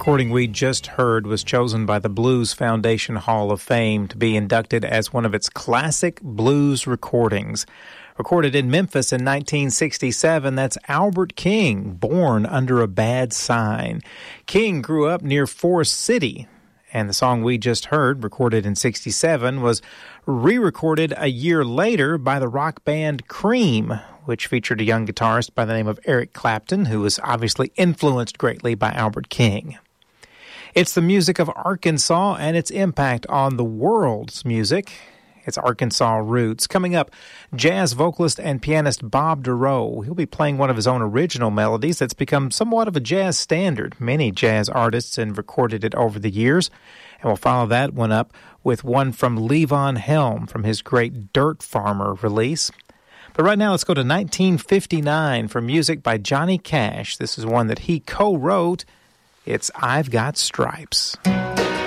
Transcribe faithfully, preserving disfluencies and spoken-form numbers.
recording we just heard was chosen by the Blues Foundation Hall of Fame to be inducted as one of its classic blues recordings. Recorded in Memphis in nineteen sixty-seven, that's Albert King, Born Under a Bad Sign. King grew up near Forest City, and the song we just heard, recorded in sixty-seven, was re-recorded a year later by the rock band Cream, which featured a young guitarist by the name of Eric Clapton, who was obviously influenced greatly by Albert King. It's the music of Arkansas and its impact on the world's music. It's Arkansas roots. Coming up, jazz vocalist and pianist Bob Dorough. He'll be playing one of his own original melodies that's become somewhat of a jazz standard. Many jazz artists have recorded it over the years. And we'll follow that one up with one from Levon Helm from his great Dirt Farmer release. But right now, let's go to nineteen fifty-nine for music by Johnny Cash. This is one that he co-wrote. It's I've Got Stripes.